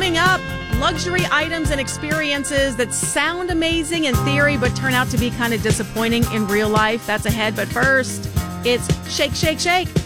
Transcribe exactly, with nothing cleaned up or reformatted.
Coming up, luxury items and experiences that sound amazing in theory but turn out to be kind of disappointing in real life. That's ahead. But first, it's Shake, Shake, Shake.